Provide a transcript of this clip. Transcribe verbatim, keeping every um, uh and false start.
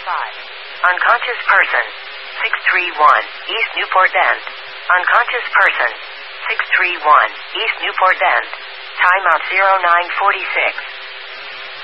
five. Unconscious person. six three one, East Newport Bend. Unconscious person. six three one, East Newport Bend. Timeout zero nine forty-six.